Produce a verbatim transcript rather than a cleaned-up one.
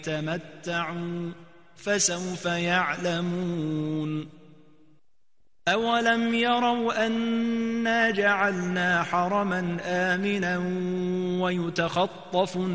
تمتعوا فسوف يعلمون أولم يروا أنا جعلنا حرما آمنا ويتخطف